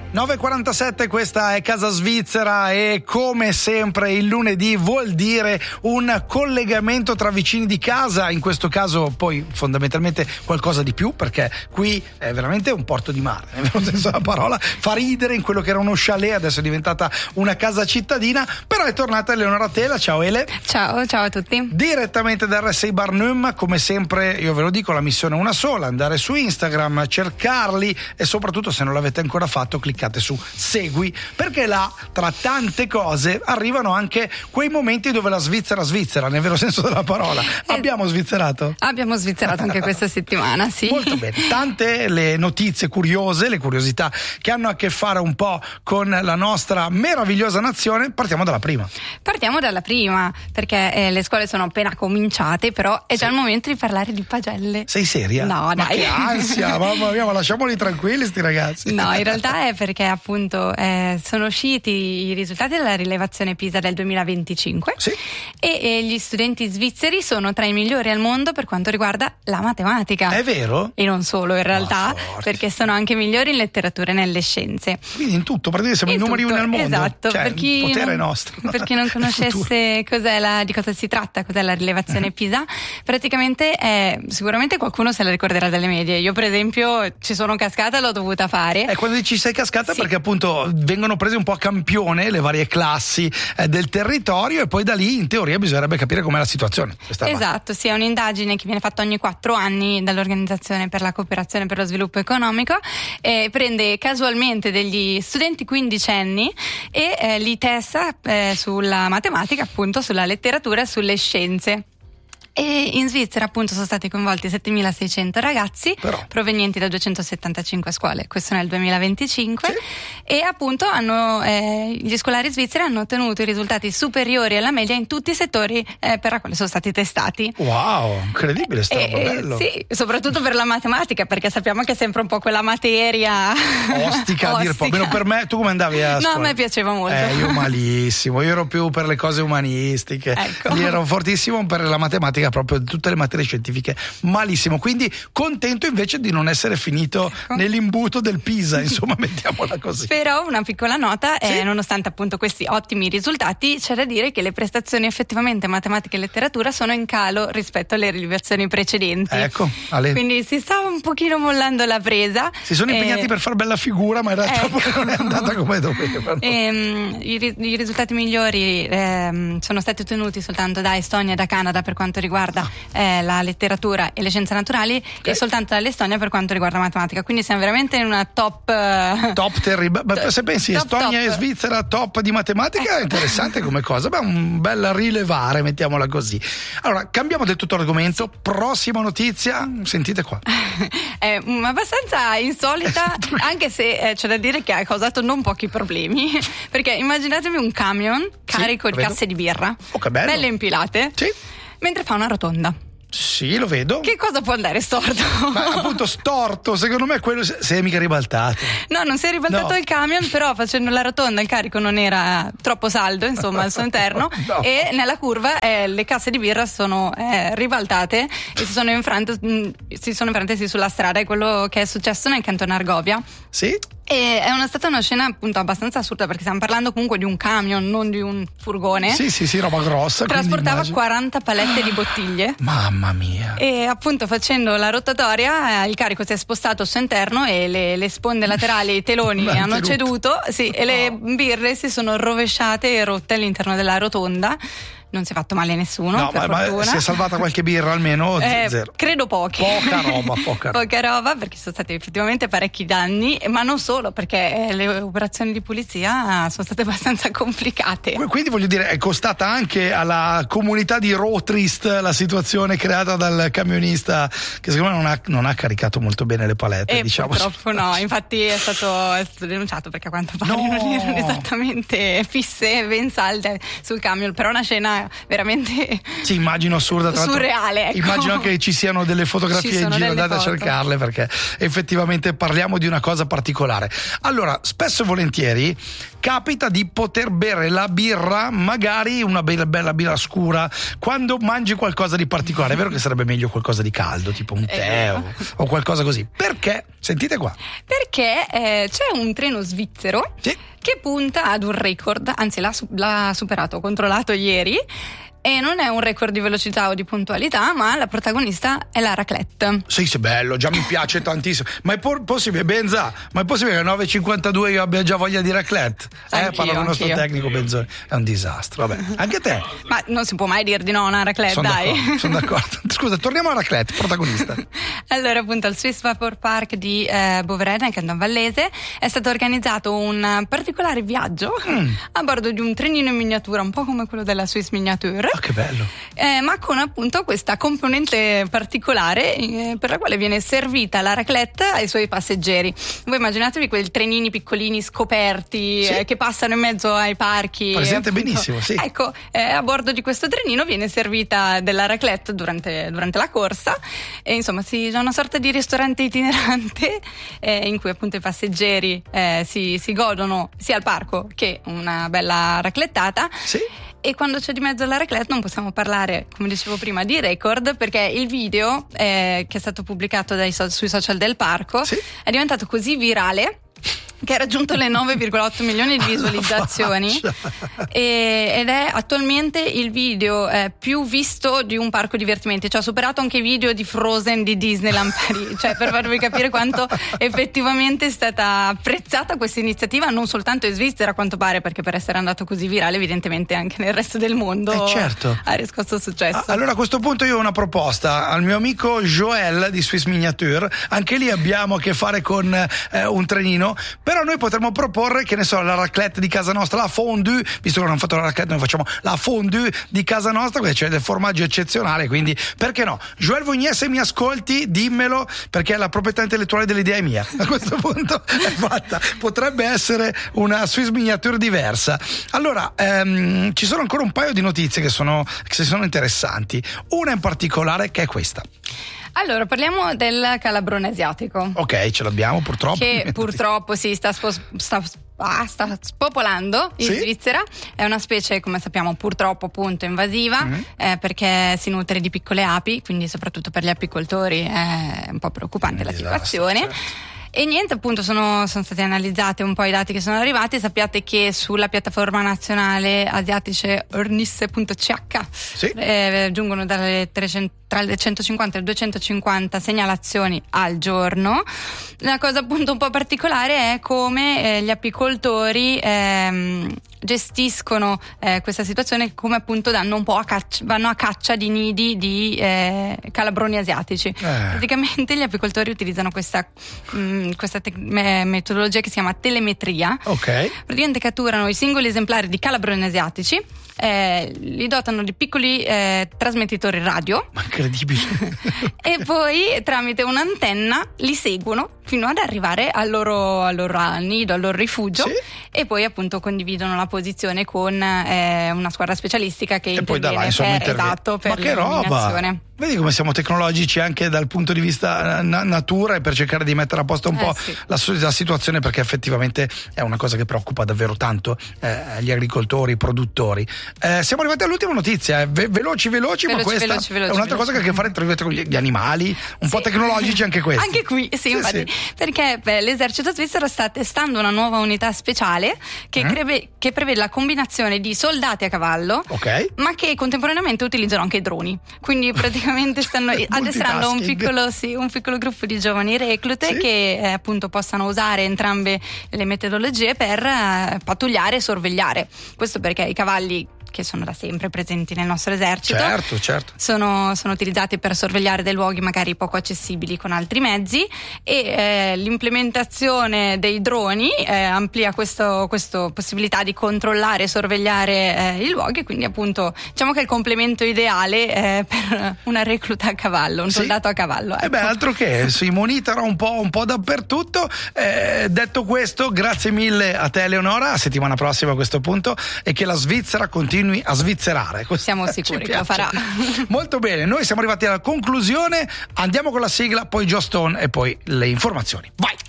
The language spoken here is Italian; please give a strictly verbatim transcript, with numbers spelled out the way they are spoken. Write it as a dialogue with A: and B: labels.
A: nove e quarantasette, questa è Casa Svizzera e come sempre il lunedì vuol dire un collegamento tra vicini di casa, in questo caso poi fondamentalmente qualcosa di più, perché qui è veramente un porto di mare, nel vero senso della parola. Fa ridere, in quello che era uno chalet adesso è diventata una casa cittadina, però è tornata Eleonora Tela. Ciao Ele.
B: Ciao, ciao a tutti.
A: Direttamente da R S I Barnum, come sempre io ve lo dico, la missione è una sola: andare su Instagram, cercarli e soprattutto, se non l'avete ancora fatto, cliccate su segui, perché là tra tante cose arrivano anche quei momenti dove la Svizzera svizzera, nel vero senso della parola. Eh, abbiamo svizzerato?
B: Abbiamo svizzerato anche questa settimana, sì.
A: Molto bene, tante le notizie curiose, le curiosità che hanno a che fare un po' con la nostra meravigliosa nazione. Partiamo dalla prima.
B: Partiamo dalla prima, perché eh, le scuole sono appena cominciate, però è già
A: sì.
B: il momento di parlare di pagelle.
A: Sei seria?
B: No,
A: ma
B: dai.
A: Che ansia, mamma mia, ma lasciamoli tranquilli sti ragazzi.
B: No, in realtà è perché appunto eh, sono usciti i risultati della rilevazione PISA del duemilaventicinque,
A: sì.
B: e, e gli studenti svizzeri sono tra i migliori al mondo per quanto riguarda la matematica.
A: È vero?
B: E non solo, in realtà, perché sono anche migliori in letteratura e nelle scienze.
A: Quindi in tutto, praticamente siamo
B: in
A: i numeri
B: tutto,
A: uno al mondo.
B: Esatto,
A: cioè,
B: per chi
A: il potere
B: non,
A: è nostro.
B: Per chi non conoscesse cos'è la, di cosa si tratta, cos'è la rilevazione PISA, praticamente è, sicuramente qualcuno se la ricorderà dalle medie. Io per esempio ci sono cascata e l'ho dovuta fare.
A: E quando dici sei cascata,
B: sì.
A: perché appunto vengono prese un po' a campione le varie classi eh, del territorio, e poi da lì in teoria bisognerebbe capire com'è la situazione.
B: Esatto, sì, è un'indagine che viene fatta ogni quattro anni dall'Organizzazione per la Cooperazione per lo Sviluppo Economico, e prende casualmente degli studenti quindicenni e eh, li testa eh, sulla matematica, appunto sulla letteratura e sulle scienze. E in Svizzera appunto sono stati coinvolti settemilaseicento ragazzi,
A: però.
B: provenienti da duecentosettantacinque scuole, questo nel duemilaventicinque, sì. E appunto hanno eh, gli scolari svizzeri hanno ottenuto i risultati superiori alla media in tutti i settori eh, per la quale sono stati testati.
A: Wow, incredibile, sta
B: eh,
A: bello.
B: Sì, soprattutto per la matematica, perché sappiamo che è sempre un po' quella materia
A: ostica, a dire po'. Meno per me. Tu come andavi a scuola?
B: No, a me piaceva molto.
A: Eh, io malissimo, io ero più per le cose umanistiche,
B: ecco.
A: Lì ero fortissimo per la matematica, proprio tutte le materie scientifiche malissimo, quindi contento invece di non essere finito ecco. nell'imbuto del PISA, insomma, mettiamola così.
B: Però una piccola nota,
A: sì?
B: eh, nonostante appunto questi ottimi risultati, c'è da dire che le prestazioni effettivamente in matematica e letteratura sono in calo rispetto alle rilevazioni precedenti.
A: Ecco, Ale.
B: Quindi si sta un pochino mollando la presa.
A: Si sono impegnati
B: eh,
A: per far bella figura, ma in realtà
B: ecco.
A: poi non è andata come dovevano.
B: Ehm, i, I risultati migliori ehm, sono stati ottenuti soltanto da Estonia e da Canada per quanto riguarda eh, la letteratura e le scienze naturali, okay. e soltanto dall'Estonia per quanto riguarda la matematica. Quindi siamo veramente in una top uh,
A: top terribile. Ma se pensi top, Estonia top. e Svizzera top di matematica, ecco. È interessante come cosa. Beh, un bel rilevare, mettiamola così. Allora, cambiamo del tutto argomento. Prossima notizia, sentite qua.
B: È abbastanza insolita, anche se eh, c'è da dire che ha causato non pochi problemi, perché immaginatevi un camion carico
A: sì,
B: di casse di birra,
A: oh, che bello.
B: belle impilate,
A: sì.
B: mentre fa una rotonda.
A: Sì, lo vedo.
B: Che cosa può andare storto?
A: Ma appunto storto, secondo me quello si è mica ribaltato.
B: No, non si è ribaltato
A: no.
B: il camion, però facendo la rotonda il carico non era troppo saldo, insomma, al suo interno,
A: no.
B: e nella curva eh, le casse di birra sono eh, ribaltate e si sono infrante, mh, si sono infrante sì, sulla strada. È quello che è successo nel canton Argovia.
A: Sì.
B: E è una, stata una scena appunto abbastanza assurda, perché stiamo parlando comunque di un camion, non di un furgone.
A: Sì, sì, sì, roba grossa.
B: Trasportava quaranta palette di bottiglie.
A: Mamma mia.
B: E appunto facendo la rotatoria eh, il carico si è spostato al suo interno e le, le sponde laterali e i teloni hanno ceduto, sì, e le birre si sono rovesciate e rotte all'interno della rotonda. Non si è fatto male a nessuno,
A: no,
B: per
A: ma,
B: fortuna.
A: Ma si è salvata qualche birra almeno?
B: Eh,
A: zero.
B: Credo pochi.
A: Poca roba, poca roba.
B: Poca roba, perché sono stati effettivamente parecchi danni, ma non solo, perché le operazioni di pulizia sono state abbastanza complicate.
A: Quindi voglio dire, è costata anche alla comunità di Rotrist la situazione creata dal camionista, che secondo me non ha, non ha caricato molto bene le palette.
B: E
A: diciamo.
B: Purtroppo no, infatti è stato, è stato denunciato, perché a quanto pare
A: no.
B: non erano esattamente fisse, ben salde sul camion, però una scena scena veramente
A: sì, immagino assurda, tra
B: surreale, ecco.
A: Immagino che ci siano delle fotografie in giro, andate a cercarle, perché effettivamente parliamo di una cosa particolare. Allora, spesso e volentieri capita di poter bere la birra, magari una bella, bella birra scura, quando mangi qualcosa di particolare. È vero che sarebbe meglio qualcosa di caldo, tipo un tè o, o qualcosa così. Perché? Sentite qua.
B: Perché eh, c'è un treno svizzero
A: sì.
B: che punta ad un record, anzi l'ha, l'ha superato, ho controllato ieri. E non è un record di velocità o di puntualità, ma la protagonista è la raclette.
A: Sì, sì, bello, già mi piace tantissimo. Ma è por- possibile, Benza, ma è possibile che alle nove e cinquantadue io abbia già voglia di raclette? Eh, parla con il nostro tecnico Benzoni. È un disastro, vabbè. Anche te.
B: Ma non si può mai dir di no a una raclette,
A: sono
B: dai.
A: D'accordo, sono d'accordo. Scusa, torniamo alla raclette, protagonista.
B: Allora, appunto, al Swiss Vapor Park di eh, Beauvrais, nel Canton Vallese, è stato organizzato un particolare viaggio mm. a bordo di un trenino in miniatura, un po' come quello della Swiss Miniature.
A: Oh, che bello.
B: Eh, ma con appunto questa componente particolare eh, per la quale viene servita la raclette ai suoi passeggeri. Voi immaginatevi quei trenini piccolini scoperti sì. eh, che passano in mezzo ai parchi.
A: Presente benissimo, sì.
B: Ecco, eh, a bordo di questo trenino viene servita della raclette durante, durante la corsa e insomma si c'è una sorta di ristorante itinerante eh, in cui appunto i passeggeri eh, si, si godono sia al parco che una bella raclettata.
A: Sì.
B: E quando c'è di mezzo la raclette non possiamo parlare, come dicevo prima, di record, perché il video eh, che è stato pubblicato dai so- sui social del parco sì. è diventato così virale che ha raggiunto le nove virgola otto milioni di visualizzazioni e, ed è attualmente il video eh, più visto di un parco divertimenti, cioè ha superato anche i video di Frozen di Disneyland Paris, cioè per farvi capire quanto effettivamente è stata apprezzata questa iniziativa, non soltanto in Svizzera a quanto pare, perché per essere andato così virale evidentemente anche nel resto del mondo
A: eh certo.
B: ha riscosso successo.
A: Allora a questo punto io ho una proposta al mio amico Joel di Swiss Miniature, anche lì abbiamo a che fare con eh, un trenino, però noi potremmo proporre, che ne so, la raclette di casa nostra, la fondue, visto che non hanno fatto la raclette noi facciamo la fondue di casa nostra, perché c'è del formaggio eccezionale, quindi perché no? Joel Vognè, se mi ascolti dimmelo, perché la proprietà intellettuale dell'idea è mia, a questo punto è fatta, potrebbe essere una Swiss Miniature diversa. Allora ehm, ci sono ancora un paio di notizie che sono, che sono interessanti, una in particolare che è questa.
B: Allora, parliamo del calabrone asiatico.
A: Ok, ce l'abbiamo purtroppo.
B: Che purtroppo si sta, spos- sta, ah, sta spopolando in sì? Svizzera. È una specie, come sappiamo, purtroppo appunto invasiva, mm-hmm. eh, perché si nutre di piccole api, quindi soprattutto per gli apicoltori è un po' preoccupante la
A: disastro,
B: situazione.
A: Certo.
B: E niente, appunto sono, sono stati analizzati un po' i dati che sono arrivati. Sappiate che sulla piattaforma nazionale asiatice ornisse punto c h
A: sì.
B: eh, giungono dalle trecento, tra le centocinquanta e le duecentocinquanta segnalazioni al giorno. La cosa appunto un po' particolare è come eh, gli apicoltori ehm, gestiscono eh, questa situazione, come appunto danno un po' a caccia, vanno a caccia di nidi di eh, calabroni asiatici. Eh. Praticamente gli apicoltori utilizzano questa mh, questa te- me- metodologia che si chiama telemetria.
A: Ok.
B: Praticamente catturano i singoli esemplari di calabroni asiatici, eh, li dotano di piccoli eh, trasmettitori radio.
A: Ma incredibile.
B: E poi tramite un'antenna li seguono fino ad arrivare al loro, al loro nido, al loro rifugio,
A: sì.
B: E poi appunto condividono la posizione con eh, una squadra specialistica che
A: e
B: interviene
A: poi da là, insomma,
B: per, esatto, per
A: ma che roba! Vedi come siamo tecnologici anche dal punto di vista na- natura e per cercare di mettere a posto un
B: eh,
A: po'
B: sì.
A: la, la situazione, perché effettivamente è una cosa che preoccupa davvero tanto eh, gli agricoltori, i produttori. Eh, siamo arrivati all'ultima notizia, eh, ve- veloci, veloci,
B: veloci,
A: ma questa
B: veloci, veloci,
A: è un'altra
B: veloci.
A: cosa che ha a che fare tra virgolette, con gli, gli animali, un
B: sì.
A: po' tecnologici anche questi.
B: Anche qui, sì, sì infatti, sì. Perché beh, l'esercito svizzero sta testando una nuova unità speciale che,
A: mm.
B: creve, che prevede la combinazione di soldati a cavallo,
A: okay.
B: ma che contemporaneamente utilizzano anche droni. Quindi praticamente stanno addestrando un piccolo, sì, un piccolo gruppo di giovani reclute
A: sì.
B: che eh, appunto possano usare entrambe le metodologie per eh, pattugliare e sorvegliare. Questo perché i cavalli, che sono da sempre presenti nel nostro esercito,
A: certo, certo.
B: Sono, sono utilizzati per sorvegliare dei luoghi magari poco accessibili con altri mezzi, e eh, l'implementazione dei droni eh, amplia questa possibilità di controllare e sorvegliare eh, i luoghi, quindi appunto diciamo che è il complemento ideale eh, per una recluta a cavallo, un
A: sì.
B: soldato a cavallo. Ecco.
A: E beh, altro che, si monitora un po', un po' dappertutto. Eh, detto questo, grazie mille a te Eleonora, a settimana prossima a questo punto, e che la Svizzera continui continui a svizzerare.
B: Siamo sicuri che lo farà.
A: Molto bene, noi siamo arrivati alla conclusione, andiamo con la sigla, poi Joe Stone e poi le informazioni. Vai!